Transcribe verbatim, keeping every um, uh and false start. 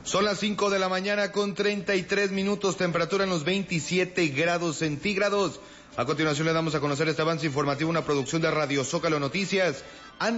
Son las cinco de la mañana con treinta y tres minutos, temperatura en los veintisiete grados centígrados. A continuación le damos a conocer este avance informativo, una producción de Radio Zócalo Noticias.